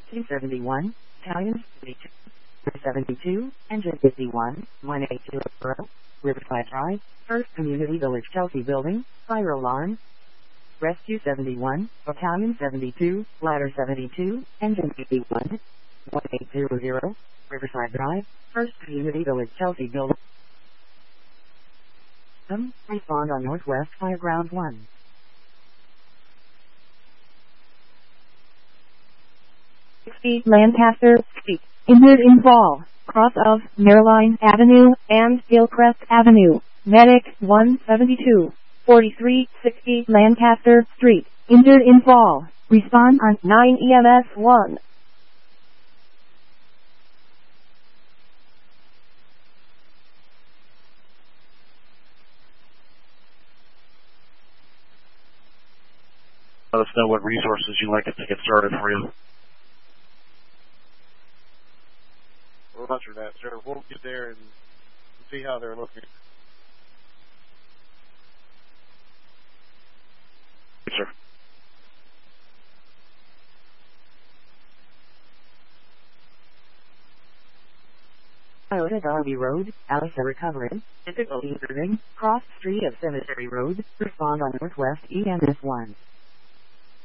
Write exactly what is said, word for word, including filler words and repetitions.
two seventy-one, Italian seventy-two, Engine fifty-one, one eight zero, Riverside Drive, First Community Village Chelsea Building, Fire Alarm. Rescue seventy-one, Battalion seventy-two, Ladder seventy-two, Engine fifty-one, one eight zero zero, Riverside Drive, First Community Village Chelsea Building. Um, respond on Northwest Fireground one. sixty Lancaster Street, injured in fall, cross of Maryline Avenue and Hillcrest Avenue. Medic one seventy-two, forty-three sixty Lancaster Street, injured in fall. Respond on nine E M S one. Let us know what resources you'd like us to get started for you. Roger that, sir. We'll get there and see how they're looking. Yes, sir. Toyota Darby Road, Alice recovery, difficulty moving, cross street of Cemetery Road, respond on Northwest E M S one.